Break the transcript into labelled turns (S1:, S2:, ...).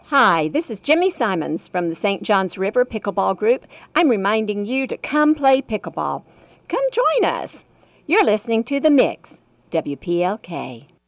S1: Hi, this is Jimmy Simons from the St. Johns River Pickleball Group. I'm reminding you to come play pickleball. Come join us. You're listening to The Mix, WPLK.